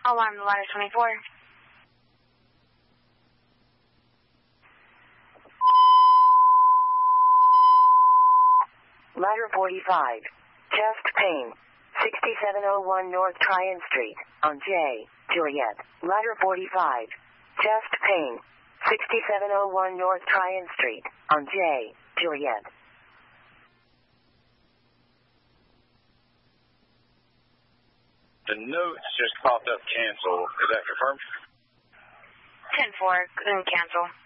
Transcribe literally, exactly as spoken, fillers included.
Alarm, the ladder twenty-four. Ladder forty-five. Chest pain. sixty-seven oh one North Tryon Street, on J, Juliet. Ladder forty-five. Chest pain. sixty-seven oh one North Tryon Street, on J, Juliet. The notes just popped up cancel. Is that confirmed? ten four, couldn't cancel.